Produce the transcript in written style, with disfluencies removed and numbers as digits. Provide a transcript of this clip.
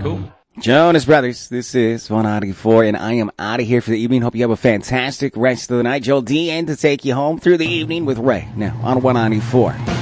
Cool. Jonas Brothers, this is 194, and I am out of here for the evening. Hope you have a fantastic rest of the night. Joel D. and to take you home through the evening with Ray. Now, on 194.